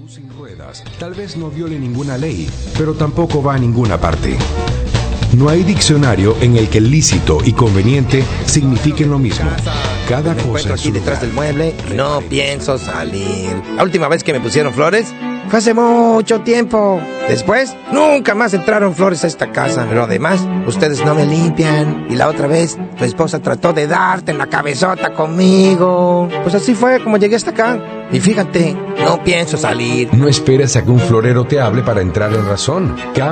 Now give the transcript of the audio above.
Sin ruedas. Tal vez no viole ninguna ley, pero tampoco va a ninguna parte. No hay diccionario en el que lícito y conveniente signifiquen lo mismo. Cada Me cosa encuentro es aquí su detrás lugar. del mueble y no pienso salir. La última vez que me pusieron flores fue hace mucho tiempo. Después, nunca más entraron flores a esta casa. Pero además, ustedes no me limpian. Y la otra vez, tu esposa trató de darte en la cabezota conmigo. Pues así fue como llegué hasta acá. Y fíjate, no pienso salir. No esperes a que un florero te hable para entrar en razón.